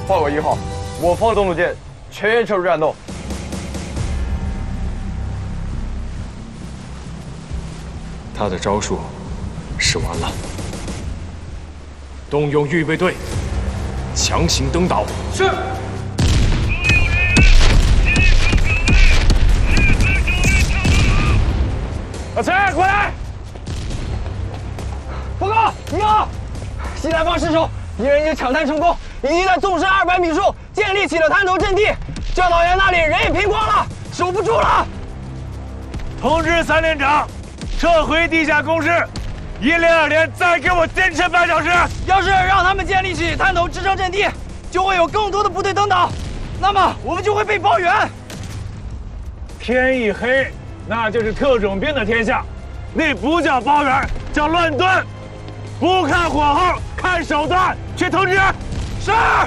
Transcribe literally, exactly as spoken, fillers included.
报告一号，我方登陆舰全员撤出战斗。 他的招数使完了，动用预备队，强行登岛。 是。 老陈，过来！报告一号，西南方失守，敌人已经抢滩成功，已经在纵深二百米处建立起了滩头阵地，教导员那里人也拼光了，守不住了。 通知三连长，撤回地下工事，一连、二连再给我坚持半小时。 要是让他们建立起滩头支撑阵地，就会有更多的部队登岛，那么我们就会被包圆。 天一黑。 那就是特种兵的天下，那不叫包圆，叫乱炖。不看火候，看手段，去通知。 是。